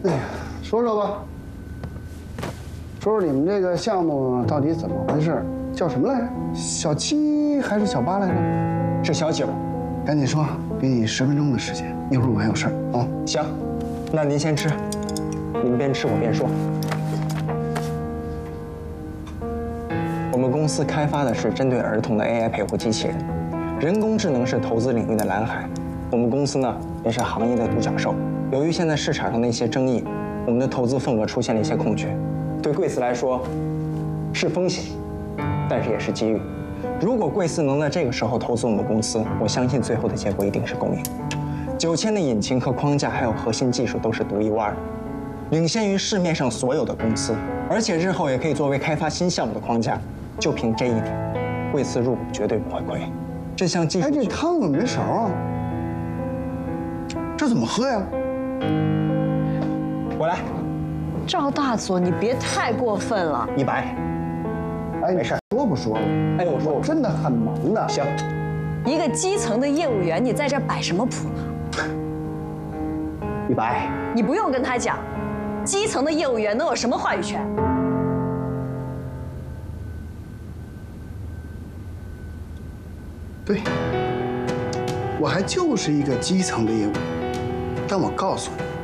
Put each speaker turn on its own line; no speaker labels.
哎呀，说说吧，说说你们这个项目到底怎么回事？叫什么来着？小7还是小8来着？
是小9。
赶紧说，给你10分钟的时间，一会儿我还有事儿啊。
行，那您先吃，您边吃我边说。我们公司开发的是针对儿童的 AI 陪护机器人，人工智能是投资领域的蓝海。我们公司呢也是行业的独角兽。由于现在市场上的一些争议，我们的投资份额出现了一些空缺。对贵司来说是风险，但是也是机遇。如果贵司能在这个时候投资我们公司，我相信最后的结果一定是共赢。9000的引擎和框架还有核心技术都是独一无二的，领先于市面上所有的公司，而且日后也可以作为开发新项目的框架。就凭这一点，贵司入股绝对不会亏。这项技术，
哎，这汤怎么没勺啊？这怎么喝呀？
我来。
赵大佐，你别太过分了。
100。
哎，
没事，
说不说了？
哎，我说
我真的很忙的。
行。
一个基层的业务员，你在这摆什么谱呢
？100。
你不用跟他讲，基层的业务员能有什么话语权？
对，我还就是一个基层的业务员，但我告诉你。